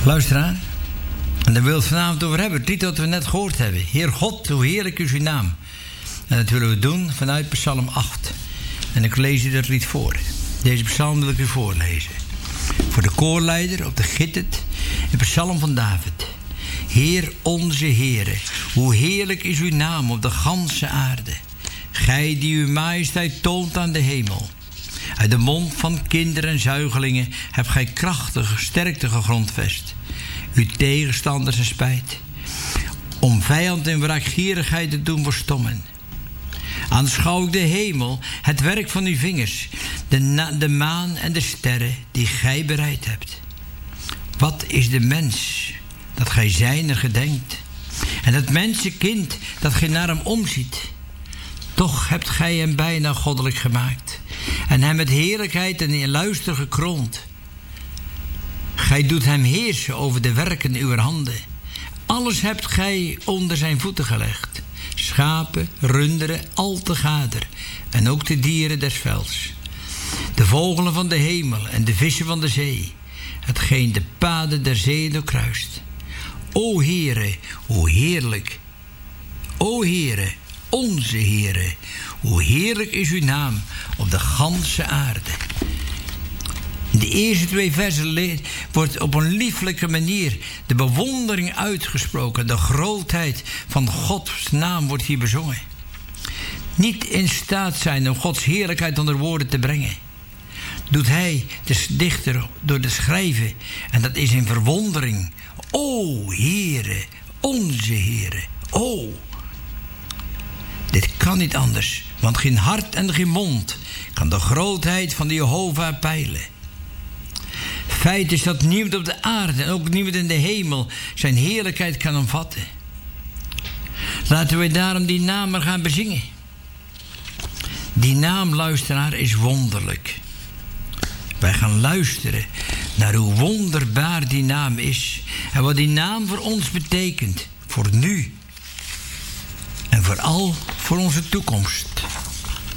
Luisteraar, en daar wil ik het vanavond over hebben. Het lied dat we net gehoord hebben. Heer God, hoe heerlijk is uw naam. En dat willen we doen vanuit Psalm 8. En ik lees u dat lied voor. Deze psalm wil ik u voorlezen. Voor de koorleider op de gittert, een psalm van David. Heer onze Heere, hoe heerlijk is uw naam op de ganse aarde. Gij die uw majesteit toont aan de hemel. Uit de mond van kinderen en zuigelingen hebt gij krachtige sterkte gegrondvest. Uw tegenstanders en spijt, om vijand en wraakgierigheid te doen verstommen. Aanschouw ik de hemel, het werk van uw vingers, de maan en de sterren die gij bereid hebt. Wat is de mens, dat gij zijner gedenkt, en het mensenkind, dat gij naar hem omziet. Toch hebt gij hem bijna goddelijk gemaakt, en hem met heerlijkheid en in luister gekroond. Gij doet hem heersen over de werken uwer handen. Alles hebt gij onder zijn voeten gelegd. Schapen, runderen, al te gader, en ook de dieren des velds. De vogelen van de hemel en de vissen van de zee, hetgeen de paden der zee doorkruist. O Heere, hoe heerlijk. O Heere, onze Heere, hoe heerlijk is uw naam op de ganse aarde. In de eerste 2 versen wordt op een lieflijke manier de bewondering uitgesproken. De grootheid van Gods naam wordt hier bezongen. Niet in staat zijn om Gods heerlijkheid onder woorden te brengen, doet hij, de dichter, door te schrijven. En dat is in verwondering. O Heere, onze Heere, o. Dit kan niet anders, want geen hart en geen mond kan de grootheid van de Jehovah peilen. Feit is dat niemand op de aarde en ook niemand in de hemel zijn heerlijkheid kan omvatten. Laten wij daarom die naam maar gaan bezingen. Die naam, luisteraar, is wonderlijk. Wij gaan luisteren naar hoe wonderbaar die naam is en wat die naam voor ons betekent, voor nu en vooral voor onze toekomst.